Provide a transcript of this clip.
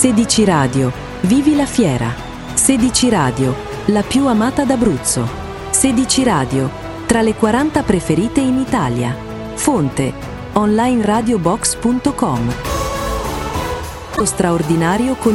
16 Radio, vivi la fiera. 16 Radio, la più amata d'Abruzzo. 16 Radio, tra le 40 preferite in Italia. Fonte, onlineradiobox.com. Lo straordinario con